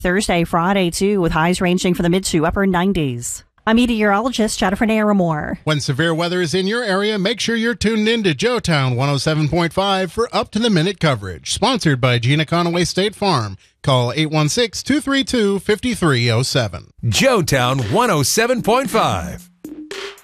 Thursday, Friday, too, with highs ranging from the mid to upper 90s. I'm meteorologist Jennifer Naramore. When severe weather is in your area, make sure you're tuned in to Joetown 107.5 for up-to-the-minute coverage. Sponsored by Gina Conaway State Farm. Call 816-232-5307. Joetown 107.5.